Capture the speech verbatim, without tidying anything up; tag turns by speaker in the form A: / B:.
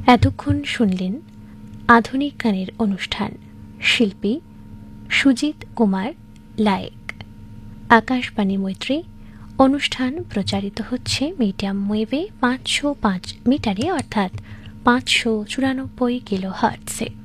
A: এতক্ষণ শুনলেন আধুনিক গানের অনুষ্ঠান, শিল্পী সুজিত কুমার লায়েক। আকাশবাণী মৈত্রী অনুষ্ঠান প্রচারিত হচ্ছে মিডিয়াম ওয়েভে পাঁচশো পাঁচ মিটারে অর্থাৎ পাঁচশো চুরানব্বই কিলো হার্টসে।